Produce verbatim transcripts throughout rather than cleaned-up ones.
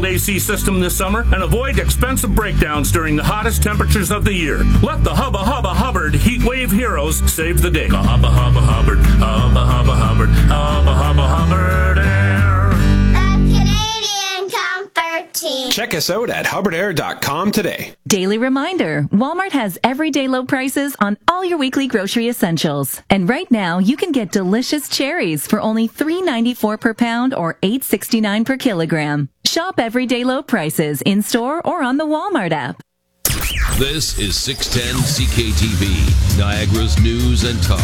A C system this summer and avoid expensive breakdowns during the hottest temperatures of the year. Let the Hubba Hubba Hubbard Heat Wave heroes save the day. Hubba Hubba Hubbard, Hubba Hubba Hubbard, Hubba Hubba Hubbard Air. The Canadian Comfort Team. Check us out at hubbard air dot com today. Daily reminder, Walmart has everyday low prices on all your weekly grocery essentials. And right now, you can get delicious cherries for only three ninety-four per pound or eight sixty-nine per kilogram. Shop everyday low prices in-store or on the Walmart app. This is six ten C K T V, Niagara's News and Talk.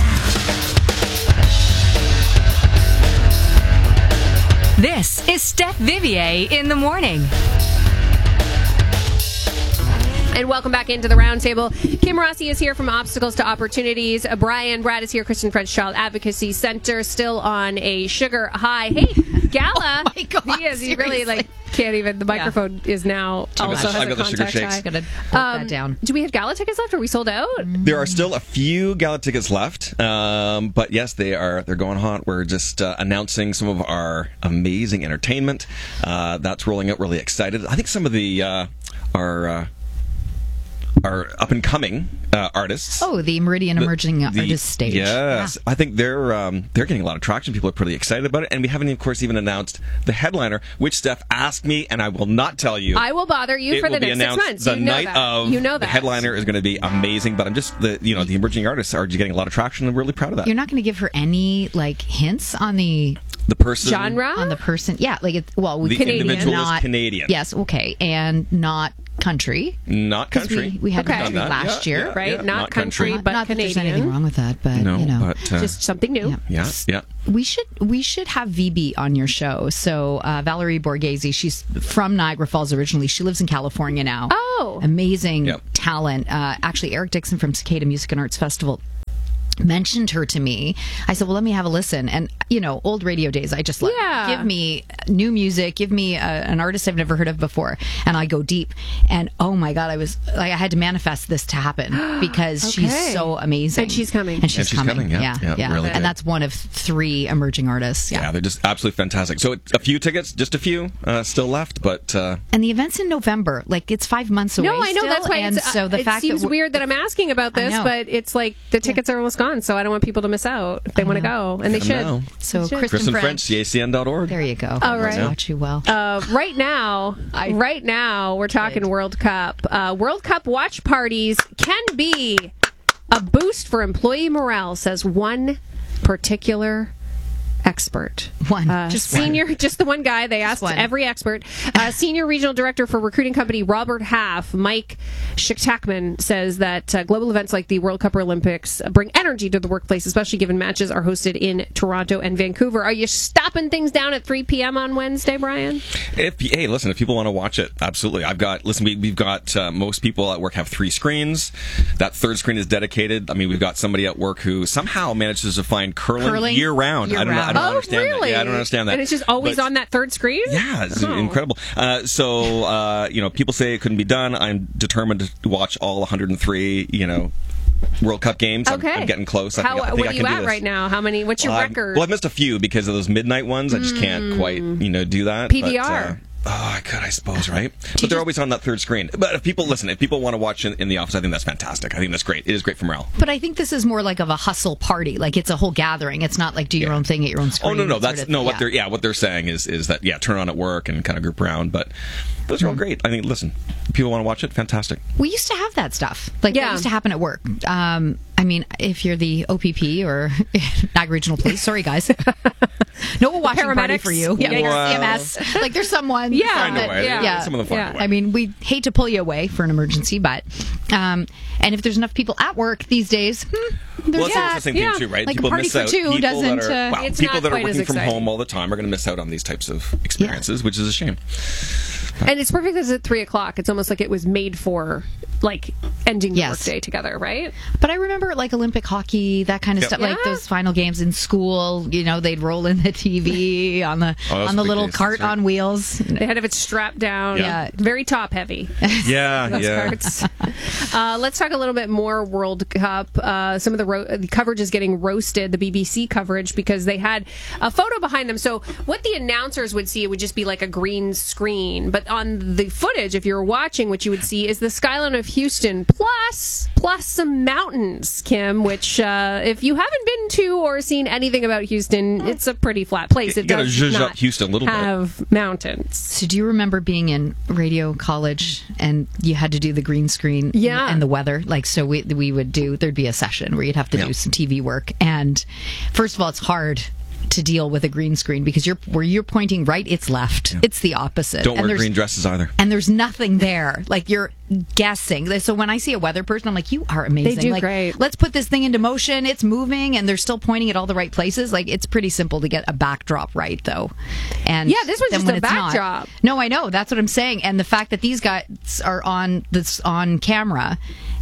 This is Steph Vivier in the morning. And welcome back into the roundtable. Kim Rossi is here from Obstacles to Opportunities. Uh, Brian Brad is here, Christian French Child Advocacy Center, still on a sugar high. Hey, Gala. Oh my God, he is. He seriously. really like can't even. The microphone yeah. is now I've also got, has I've a got the sugar contact shakes. high. Gotta put Um, that down. do we have Gala tickets left? Are we sold out? There are still a few Gala tickets left, um, but yes, they are. They're going hot. We're just uh, announcing some of our amazing entertainment uh, that's rolling out. Really excited. I think some of the uh, our uh, our up and coming uh, artists. Oh, the Meridian The- Emerging the- Artist Stage. Yes, I think they're um, they're getting a lot of traction. People are pretty excited about it, and we haven't, of course, even announced the headliner, which Steph asked me, and I will not tell you. I will bother you it for will the be next six announced months. the you know night that. of. You know the that. headliner is going to be amazing, but I'm just the you know the emerging artists are getting a lot of traction. and I'm really proud of that. You're not going to give her any like hints on the the person genre on the person. Yeah, like it's well, we The Canadian, individual is not Canadian. Yes, okay, and not country. not 'Cause country. We, we had Okay. country Done that. last Yeah, year, yeah, right? yeah. Not, Not country, country. but not that there's Canadian. anything wrong with that, but No, you know, but uh, Just something new. Yeah. yeah, yeah. we should we should have V B on your show. So uh, Valerie Borghese, she's from Niagara Falls originally. She lives in California now. Oh. amazing Yep. talent. Uh, actually, Eric Dixon from Cicada Music and Arts Festival mentioned her to me. I said, well, let me have a listen. And, you know, old radio days, I just like, Yeah. give me new music, give me a, an artist I've never heard of before. And I go deep. And, oh my God, I was like, I had to manifest this to happen because she's Okay. so amazing. And she's coming. And she's, And she's coming. coming, yeah. Yeah. Yeah, yeah. really and good. that's one of three emerging artists. Yeah, Yeah. they're just absolutely fantastic. So it's a few tickets, just a few, uh, still left, but uh, And the event's in November. Like, it's five months away. No, I know still, that's why. And It's, so the it fact seems that we're- weird that I'm asking about I this, know. but it's like the tickets are almost gone, so I don't want people to miss out if they want to go, and they I should. know. So They should. Kristen, Kristen French, French, C A C N dot org. there you go. All right. Watch you well. Uh, right now, I- right now, we're talking Right. World Cup. Uh, World Cup watch parties can be a boost for employee morale, says one particular expert. One. Uh, Just one. senior, just the one guy. They asked one. every expert. Uh, senior regional director for recruiting company Robert Half, Mike Shiktakman, says that uh, global events like the World Cup or Olympics bring energy to the workplace, especially given matches are hosted in Toronto and Vancouver. Are you stopping things down at three p.m. on Wednesday, Brian? If hey, listen, if people want to watch it, absolutely. I've got listen. We, we've got uh, most people at work have three screens. That third screen is dedicated. I mean, we've got somebody at work who somehow manages to find curling, Curling year round. I don't know. I year-round. don't Oh, understand really? that. Yeah, I don't understand that. And it's just always But- on that third screen? Yeah, it's Oh. incredible. Uh, so, uh, you know, people say it couldn't be done. I'm determined to watch all one hundred three, you know, World Cup games. I'm- Okay. I'm, getting close. I How, think, I think what I are can you do at this. right now? How many? What's your Well, I've- record? Well, I've missed a few because of those midnight ones. I just can't quite, you know, do that. P V R. But, uh, oh, I could, I suppose, right? But they're always on that third screen. But if people listen, if people want to watch in, in the office, I think that's fantastic. I think that's great. It is great for morale. But I think this is more like of a hustle party. Like it's a whole gathering. It's not like do your Yeah. own thing at your own screen. Oh no, no, sort that's of- no. What yeah. they're yeah, what they're saying is is that yeah, turn on at work and kind of group around. But those are all great. I think listen, if people want to watch it, fantastic. We used to have that stuff. Like Yeah. that used to happen at work. Um, I mean, if you're the O P P or Niagara Regional Police, sorry guys, no watching party Paramedics. for you. Yeah. Yeah, Wow. C M S. Like there's someone. Yeah. Find a that- way. yeah. Some of them find Yeah. a way. I mean, we hate to pull you away for an emergency, but um, and if there's enough people at work these days, hmm, there's Well, that's an that. interesting yeah. thing too, right? Like a people party miss for out. two people doesn't, That are, uh, wow, It's people not that are quite as working from exciting. home all the time are going to miss out on these types of experiences, which is a shame. And it's perfect because it's at three o'clock. It's almost like it was made for like ending the Yes. workday together, right? But I remember like Olympic hockey, that kind of Yep. stuff, like Yeah. those final games in school. You know, they'd roll in the T V on the Oh, those on the big little days, cart that's right. on wheels. They had to have it strapped down. Yeah. Very top heavy. Yeah, Those yeah. carts. Uh, let's talk a little bit more World Cup. Uh, some of the, ro- the coverage is getting roasted, the B B C coverage, because they had a photo behind them. So what the announcers would see, it would just be like a green screen. But on the footage, if you're watching, what you would see is the skyline of Houston plus plus some mountains, Kim, which uh, if you haven't been to or seen anything about Houston, it's a pretty flat place. It You gotta does zhuzh not up Houston a little bit. have mountains. So do you remember being in radio college and you had to do the green screen Yeah. and the weather? Like, so we we would do, there'd be a session where you'd have to Yeah. do some T V work. And first of all, it's hard to deal with a green screen because you're where you're pointing right, it's left. It's the opposite. Don't and wear there's- green dresses either. And there's nothing there. Like, you're guessing. So when I see a weather person, I'm like, you are amazing. They do like, great. Let's put this thing into motion. It's moving and they're still pointing at all the right places. Like, it's pretty simple to get a backdrop right, though. And Yeah, this was then just when a it's not- backdrop. No, I know. That's what I'm saying. And the fact that these guys are on this on camera,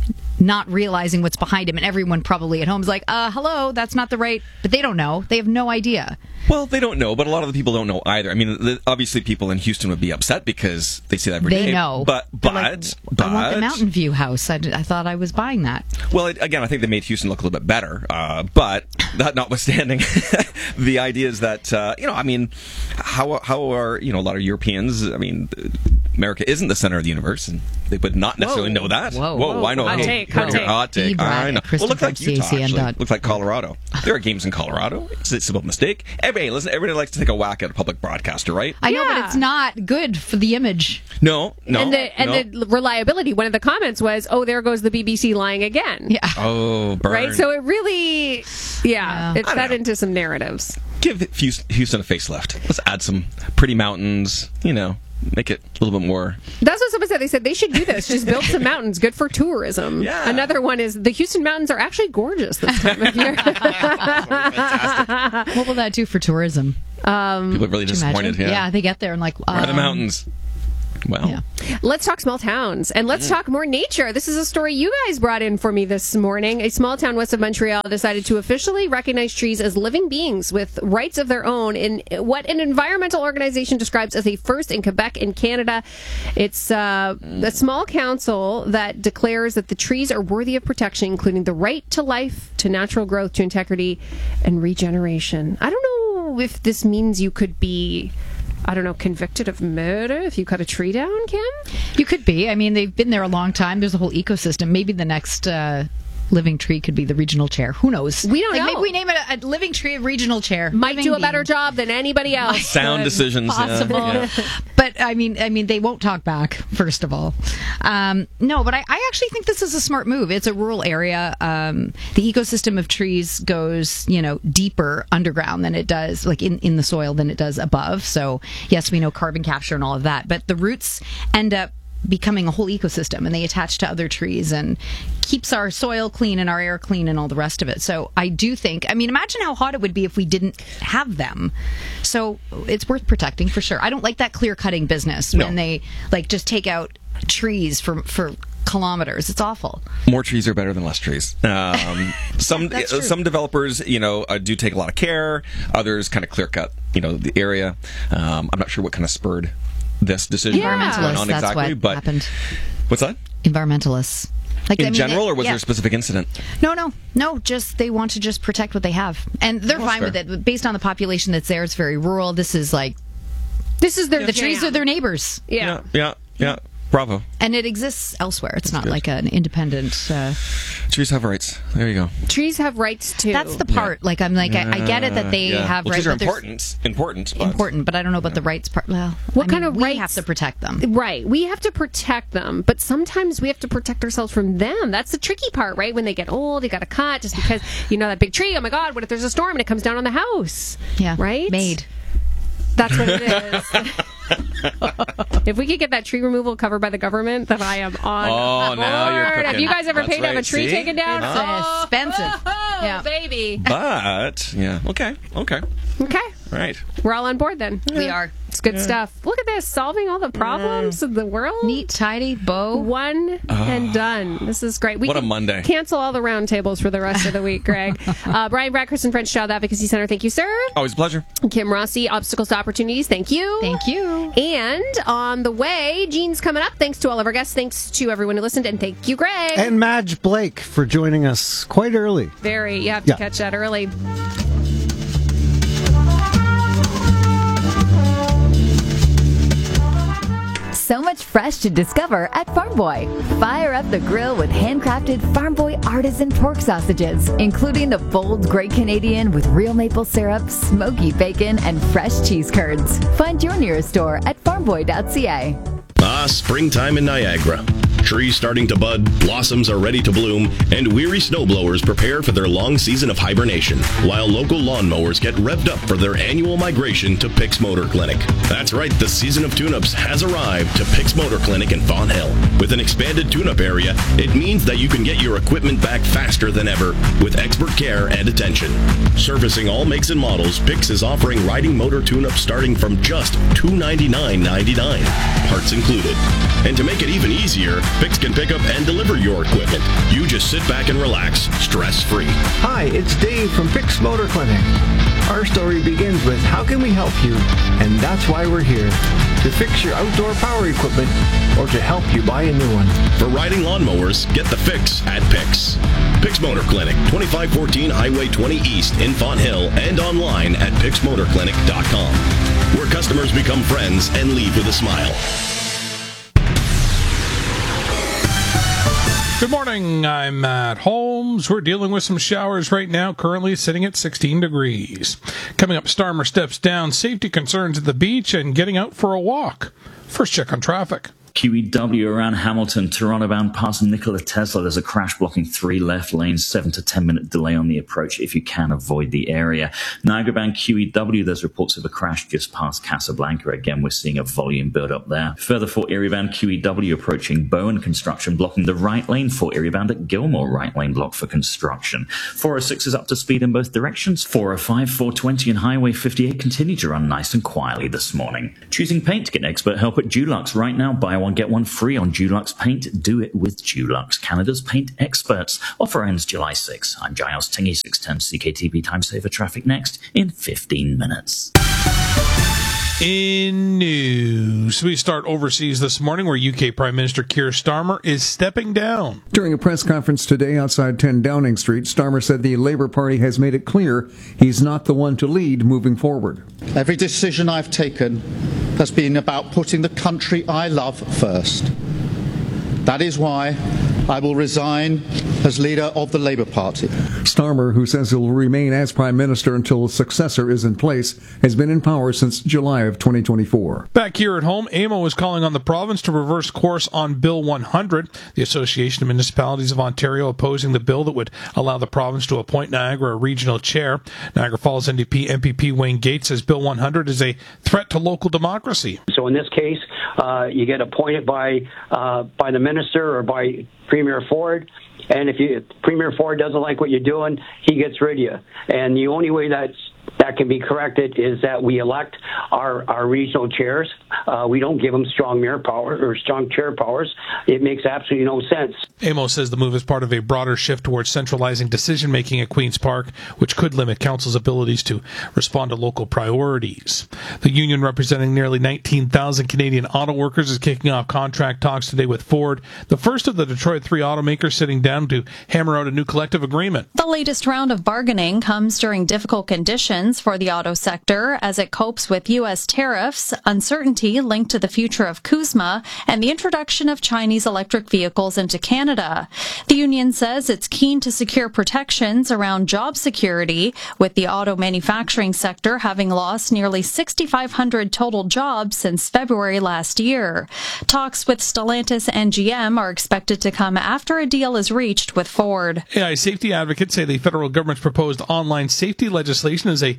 not realizing what's behind him, and everyone probably at home is like, uh, hello, that's not the right, but they don't know. They have no idea. Well, they don't know, but a lot of the people don't know either. I mean, the, obviously, people in Houston would be upset because they see that every day. They know. But, They're but, like, but, I want the Mountain View house. I, I thought I was buying that. well, it, again, I think they made Houston look a little bit better. Uh, but that notwithstanding, the idea is that uh, you know, I mean, how how are you know a lot of Europeans? I mean, America isn't the center of the universe, and they would not necessarily Whoa. know that. Whoa. Whoa, I know. Hot Hey, take, hot hot take. hot take. Be I Brad know. at Kristen Well, look like from Utah. C A C N Actually, dot- look like Colorado. There are games in Colorado. It's a simple mistake. Everybody, listen. Everybody likes to take a whack at a public broadcaster, right? I know, Yeah. but it's not good for the image. No, no, and the, and no. the reliability. One of the comments was, "Oh, there goes the B B C lying again." Yeah. Oh, burn. Right. So it really, yeah, Yeah. it I don't fed know. into some narratives. Give Hous- Houston a facelift. Let's add some pretty mountains. You know, make it a little bit more. That's what someone said. They said they should do this. Just build some mountains. Good for tourism. Yeah. Another one is the Houston mountains are actually gorgeous this time of year. What will that do for tourism? People are really Could you disappointed. imagine? Yeah. they get there and like, Where are the um, mountains? Well, Yeah. Let's talk small towns and let's talk more nature. This is a story you guys brought in for me this morning. A small town west of Montreal decided to officially recognize trees as living beings with rights of their own in what an environmental organization describes as a first in Quebec and Canada. It's uh, a small council that declares that the trees are worthy of protection, including the right to life, to natural growth, to integrity, and regeneration. I don't know if this means you could be, I don't know, convicted of murder if you cut a tree down, Kim? You could be. I mean, they've been there a long time. There's a whole ecosystem. Maybe the next uh, living tree could be the regional chair. Who knows? We don't like, know. Maybe we name it a, a living tree regional chair. Might Living do a being. better job than anybody else. sound could. decisions. yeah, Possible, yeah. but I mean, I mean, they won't talk back. First of all, um, no. But I, I actually think this is a smart move. It's a rural area. Um, the ecosystem of trees goes, you know, deeper underground than it does, like in, in the soil, than it does above. So yes, we know carbon capture and all of that, but the roots end up becoming a whole ecosystem, and they attach to other trees and keeps our soil clean and our air clean and all the rest of it. So I do think, I mean, imagine how hot it would be if we didn't have them. So it's worth protecting for sure. I don't like that clear cutting business No. when they like just take out trees for for kilometers. It's awful. More trees are better than less trees. Um, some That's true. some developers, you know, uh, do take a lot of care. Others kind of clear cut, you know, the area. Um, I'm not sure what kind of spurred this decision. Yeah. going Environmentalists, on that's exactly, what but happened. what's that? Environmentalists. Like, In I mean, general, they- or was yeah. there a specific incident? No, no, no. Just they want to just protect what they have, and they're Well, fine that's with it. But based on the population that's there, it's very rural. This is like This is their the trees jam. are their neighbors. Yeah. yeah, yeah. Bravo. And it exists elsewhere. It's not good. like an independent. Uh, Trees have rights. There you go. Trees have rights too. that's the part. Like I'm like I, I get it that they Yeah. have well, rights. trees are but there's- important. Important. But Important, but I don't know about the rights part. Well, What I kind mean, of we rights- have to protect them? Right. We have to protect them, but sometimes we have to protect ourselves from them. That's the tricky part, right? When they get old, they got to cut just because, you know, that big tree. Oh my God, what if there's a storm and it comes down on the house? Yeah, Right? made. That's what it is. If we could get that tree removal covered by the government, then I am on Oh, board. now you're Have cooking. you guys ever That's paid to have a right. tree See? taken down? It's Oh, expensive. oh, Yeah. baby. But yeah, okay, okay, Okay. right. We're all on board then. We are. It's good Yeah. stuff. Look at this, solving all the problems of the world. Neat, tidy, bow. One and done. This is great. We What a can Monday. Cancel all the roundtables for the rest of the week, Greg. uh, Brian Brad, Kristen French, Child Advocacy Center, thank you, sir. Always a pleasure. Kim Rossi, Obstacles to Opportunities, thank you. Thank you. And on the way, Gene's coming up. Thanks to all of our guests. Thanks to everyone who listened. And thank you, Greg. And Madge Blake for joining us quite early. Very. You have to Yeah. catch that early. So much fresh to discover at Farm Boy. Fire up the grill with handcrafted Farm Boy artisan pork sausages, including the bold Great Canadian with real maple syrup, smoky bacon, and fresh cheese curds. Find your nearest store at farm boy dot c a. Ah, springtime in Niagara. Trees starting to bud, blossoms are ready to bloom, and weary snowblowers prepare for their long season of hibernation, while local lawnmowers get revved up for their annual migration to Pix Motor Clinic. That's right, the season of tune-ups has arrived to Pix Motor Clinic in Fawn Hill. With an expanded tune-up area, it means that you can get your equipment back faster than ever with expert care and attention. Servicing all makes and models, Pix is offering riding motor tune-ups starting from just two hundred ninety-nine dollars and ninety-nine cents, parts included. And to make it even easier, Pix can pick up and deliver your equipment. You just sit back and relax, stress-free. Hi, it's Dave from Pix Motor Clinic. Our story begins with how can we help you? And that's why we're here. To fix your outdoor power equipment or to help you buy a new one. For riding lawnmowers, get the fix at Pix. Pix Motor Clinic, twenty-five fourteen Highway twenty East in Fawn Hill and online at pix motor clinic dot com, where customers become friends and leave with a smile. Good morning, I'm Matt Holmes. We're dealing with some showers right now, currently sitting at sixteen degrees. Coming up, Starmer steps down safety concerns at the beach and getting out for a walk. First check on traffic. Q E W around Hamilton, Toronto bound past Nikola Tesla. There's a crash blocking three left lanes, seven to ten minute delay on the approach if you can avoid the area. Niagara bound Q E W, there's reports of a crash just past Casablanca. Again, we're seeing a volume build up there. Further for area bound Q E W approaching Bowen, construction blocking the right lane. For area bound at Gilmore, right lane blocked for construction. four oh six is up to speed in both directions. four oh five, four twenty and Highway fifty-eight continue to run nice and quietly this morning. Choosing paint, get expert help at Dulux right now. Buy one, get one free on Dulux Paint. Do it with Dulux, Canada's paint experts. Offer ends July sixth. I'm Giles Tingy, six ten C K T V Time Saver Traffic next in fifteen minutes. In news, we start overseas this morning where U K Prime Minister Keir Starmer is stepping down. During a press conference today outside ten Downing Street, Starmer said the Labour Party has made it clear he's not the one to lead moving forward. Every decision I've taken has been about putting the country I love first. That is why I will resign as leader of the Labour Party. Starmer, who says he'll remain as Prime Minister until a successor is in place, has been in power since July of twenty twenty-four. Back here at home, A M O is calling on the province to reverse course on Bill one hundred. The Association of Municipalities of Ontario opposing the bill that would allow the province to appoint Niagara a regional chair. Niagara Falls N D P M P P Wayne Gates says Bill one hundred is a threat to local democracy. So in this case, uh, you get appointed by uh, by the minister or by Premier Ford, and if you Premier Ford doesn't like what you're doing, he gets rid of you. And the only way that's that can be corrected is that we elect our, our regional chairs. Uh, we don't give them strong mayor power or strong chair powers. It makes absolutely no sense. A M O says the move is part of a broader shift towards centralizing decision-making at Queen's Park, which could limit council's abilities to respond to local priorities. The union representing nearly nineteen thousand Canadian auto workers is kicking off contract talks today with Ford, the first of the Detroit three automakers sitting down to hammer out a new collective agreement. The latest round of bargaining comes during difficult conditions for the auto sector as it copes with U S tariffs, uncertainty linked to the future of CUSMA, and the introduction of Chinese electric vehicles into Canada. The union says it's keen to secure protections around job security, with the auto manufacturing sector having lost nearly six thousand five hundred total jobs since February last year. Talks with Stellantis and G M are expected to come after a deal is reached with Ford. A I safety advocates say the federal government's proposed online safety legislation is a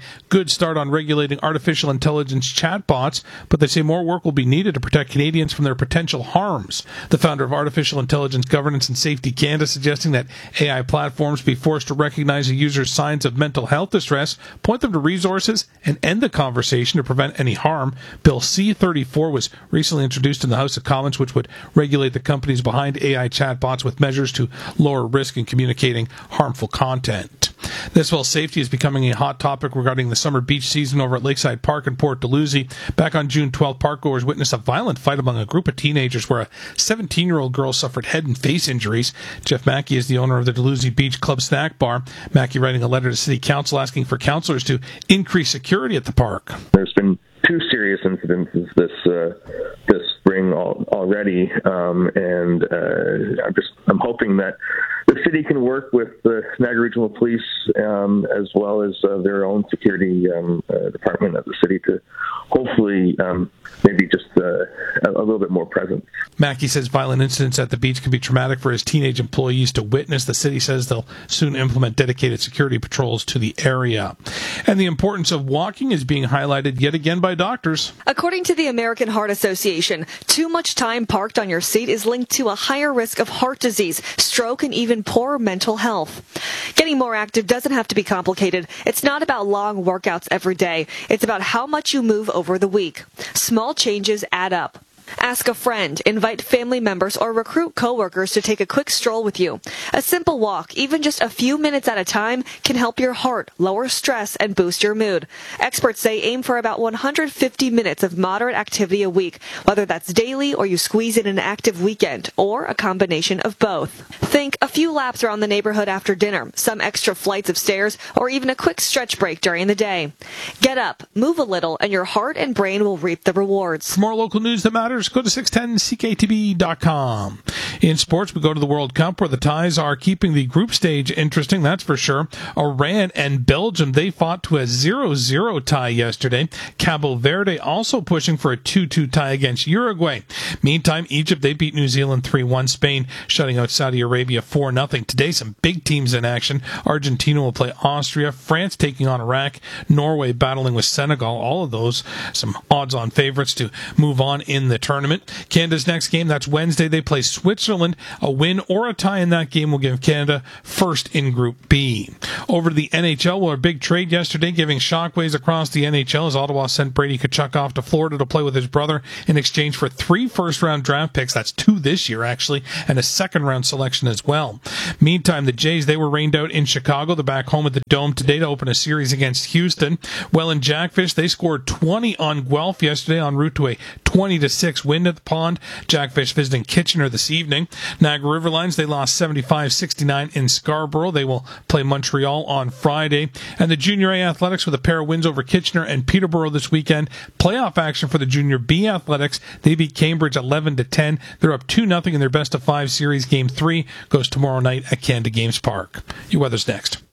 good start on regulating artificial intelligence chatbots, but they say more work will be needed to protect Canadians from their potential harms. The founder of Artificial Intelligence Governance and Safety Canada suggesting that A I platforms be forced to recognize a user's signs of mental health distress, point them to resources, and end the conversation to prevent any harm. Bill C thirty-four was recently introduced in the House of Commons, which would regulate the companies behind A I chatbots with measures to lower risk in communicating harmful content. This while safety is becoming a hot topic regarding the summer beach season over at Lakeside Park in Port Dalhousie. Back on June twelfth, parkgoers witnessed a violent fight among a group of teenagers where a seventeen-year-old girl suffered head and face injuries. Jeff Mackey is the owner of the Dalhousie Beach Club Snack Bar. Mackey writing a letter to City Council asking for councillors to increase security at the park. There's been two serious incidences this uh, this spring al- already, um, and uh, I'm just I'm hoping that the city can work with the Niagara Regional Police um, as well as uh, their own security um, uh, department at the city to hopefully um, maybe just uh, a, a little bit more presence. Mackey says violent incidents at the beach can be traumatic for his teenage employees to witness. The city says they'll soon implement dedicated security patrols to the area. And the importance of walking is being highlighted yet again by doctors. According to the American Heart Association, too much time parked on your seat is linked to a higher risk of heart disease, stroke, and even poorer mental health. Getting more active doesn't have to be complicated. It's not about long workouts every day. It's about how much you move over the week. Small changes add up. Ask a friend, invite family members, or recruit coworkers to take a quick stroll with you. A simple walk, even just a few minutes at a time, can help your heart, lower stress, and boost your mood. Experts say aim for about one hundred fifty minutes of moderate activity a week, whether that's daily or you squeeze in an active weekend, or a combination of both. Think a few laps around the neighborhood after dinner, some extra flights of stairs, or even a quick stretch break during the day. Get up, move a little, and your heart and brain will reap the rewards. For more local news that matters, go to six ten C K T V dot com. In sports, we go to the World Cup where the ties are keeping the group stage interesting, that's for sure. Iran and Belgium, they fought to a zero zero tie yesterday. Cabo Verde also pushing for a two two tie against Uruguay. Meantime, Egypt, they beat New Zealand three one. Spain shutting out Saudi Arabia four nothing. Today, some big teams in action. Argentina will play Austria. France taking on Iraq. Norway battling with Senegal. All of those some odds-on favorites to move on in the tournament. Canada's next game, that's Wednesday. They play Switzerland. A win or a tie in that game will give Canada first in Group B. Over to the N H L, well, a big trade yesterday giving shockwaves across the N H L as Ottawa sent Brady Tkachuk off to Florida to play with his brother in exchange for three first-round draft picks. That's two this year, actually, and a second-round selection as well. Meantime, the Jays, they were rained out in Chicago. They're back home at the Dome today to open a series against Houston. Well, in Jackfish, they scored twenty on Guelph yesterday en route to a twenty to six win at the Pond. Jackfish visiting Kitchener this evening. Niagara Riverlines, they lost seventy-five sixty-nine in Scarborough. They will play Montreal on Friday. And the Junior A Athletics with a pair of wins over Kitchener and Peterborough this weekend. Playoff action for the Junior B Athletics. They beat Cambridge eleven to ten. They're up two nothing in their best of five series. Game three goes tomorrow night at Canada Games Park. Your weather's next.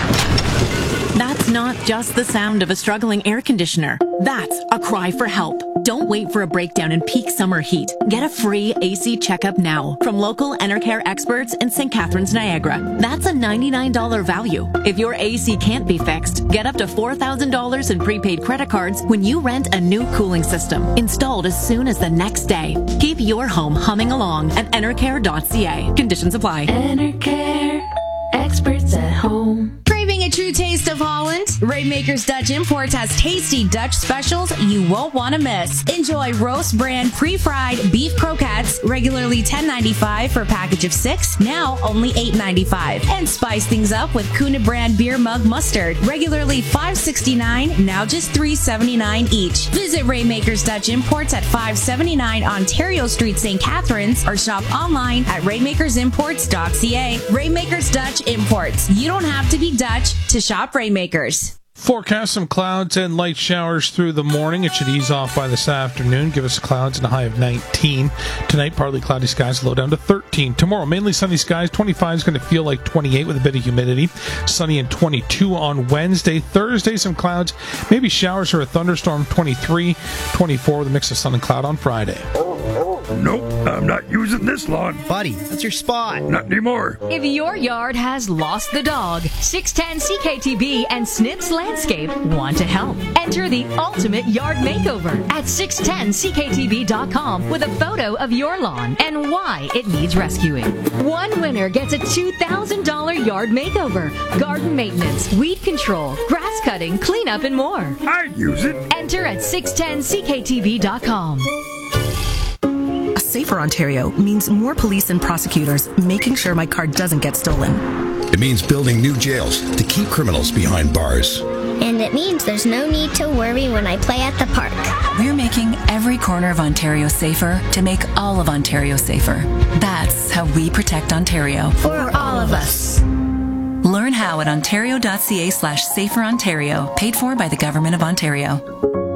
That's not just the sound of a struggling air conditioner. That's a cry for help. Don't wait for a breakdown in peak summer heat. Get a free A C checkup now from local Enercare experts in Saint Catharines, Niagara. That's a ninety-nine dollars value. If your A C can't be fixed, get up to four thousand dollars in prepaid credit cards when you rent a new cooling system, installed as soon as the next day. Keep your home humming along at enercare dot c a. Conditions apply. Enercare, experts at home. Craving a true taste of Holland? Rainmakers Dutch Imports has tasty Dutch specials you won't want to miss. Enjoy roast brand pre-fried beef croquettes, regularly ten ninety-five for a package of six, now only eight ninety-five. And spice things up with Kuna brand beer mug mustard, regularly five sixty-nine, now just three seventy-nine each. Visit Rainmakers Dutch Imports at five seventy-nine Ontario Street, Saint Catharines, or shop online at rainmakers imports dot c a. Rainmakers Dutch Imports. You don't have to be Dutch to shop Rainmakers. Forecast some clouds and light showers through the morning. It should ease off by this afternoon. Give us clouds and a high of nineteen. Tonight, partly cloudy skies, low down to thirteen. Tomorrow, mainly sunny skies. twenty-five is going to feel like twenty-eight with a bit of humidity. Sunny and twenty-two on Wednesday. Thursday, some clouds, maybe showers or a thunderstorm. twenty-three, twenty-four with a mix of sun and cloud on Friday. Nope, I'm not using this lawn. Buddy, that's your spot. Not anymore. If your yard has lost the dog, six ten C K T B and Snitz Landscape want to help. Enter the ultimate yard makeover at six ten C K T B dot com with a photo of your lawn and why it needs rescuing. One winner gets a two thousand dollars yard makeover, garden maintenance, weed control, grass cutting, cleanup, and more. I'd use it. Enter at six ten C K T B dot com. A safer Ontario means more police and prosecutors making sure my car doesn't get stolen. It means building new jails to keep criminals behind bars. And it means there's no need to worry when I play at the park. We're making every corner of Ontario safer to make all of Ontario safer. That's how we protect Ontario. For all of us. Learn how at ontario.ca slash safer Ontario, paid for by the Government of Ontario.